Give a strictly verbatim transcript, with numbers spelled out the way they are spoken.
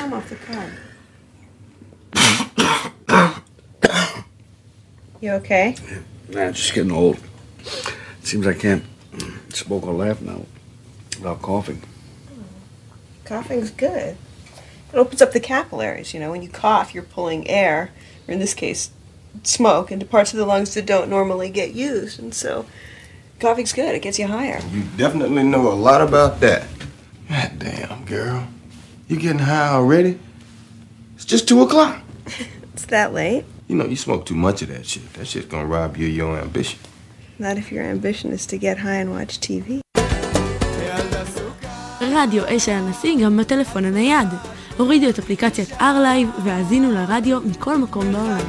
foam off the card. You okay? Yeah, nah, just getting old. Seems I can't smoke or laugh now without coughing. Coughing's good. It opens up the capillaries, you know. When you cough, you're pulling air, or in this case, smoke, into parts of the lungs that don't normally get used. And so, coughing's good. It gets you higher. You definitely know a lot about that. God damn, girl. You getting high already? It's just two o'clock. It's that late. You know, you smoke too much of that shit. That shit's gonna rob you of your ambition. Not if your ambition is to get high and watch T V. רדיו אש הנשיא גם בטלפון הנייד. הורידו את אפליקציית R-Live והאזינו לרדיו מכל מקום בעולם.